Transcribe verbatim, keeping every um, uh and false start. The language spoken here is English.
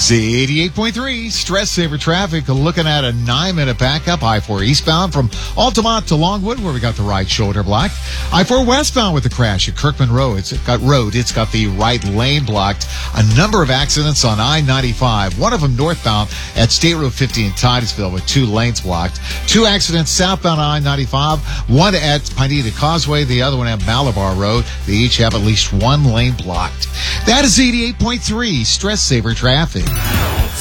Z eighty-eight point three, Stress Saver Traffic, looking at a nine-minute backup. I four eastbound from Altamont to Longwood, where we got the right shoulder blocked. I four westbound with the crash at Kirkman Road. It's got road. It's got the right lane blocked. A number of accidents on I ninety-five. One of them northbound at State Road fifty in Titusville with two lanes blocked. Two accidents southbound on I ninety-five. One at Pineda Causeway. The other one at Malabar Road. They each have at least one lane blocked. That is eighty-eight point three, Stress Saver Traffic.